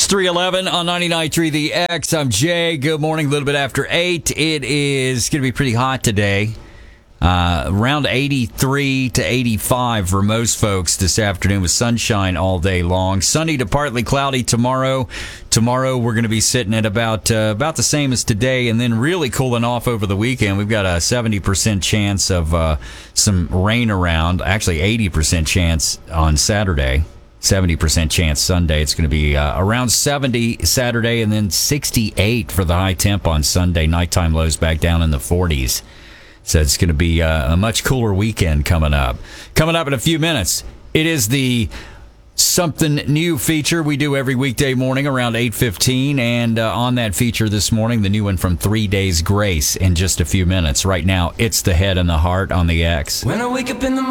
It's 3:11 on 99.3 The X. I'm Jay. Good morning. A little bit after 8. It is going to be pretty hot today. Around 83 to 85 for most folks this afternoon with sunshine all day long. Sunny to partly cloudy tomorrow. Tomorrow we're going to be sitting at about the same as today, and then really cooling off over the weekend. We've got a 70% chance of some rain around. Actually, 80% chance on Saturday. 70% chance Sunday. It's going to be around 70 Saturday, and then 68 for the high temp on Sunday. Nighttime lows back down in the 40s. So it's going to be a much cooler weekend coming up. Coming up in a few minutes, it is the Something New feature we do every weekday morning around 8:15. And on that feature this morning, the new one from 3 Days Grace in just a few minutes. Right now, it's the Head and the Heart on the X. When I wake up in the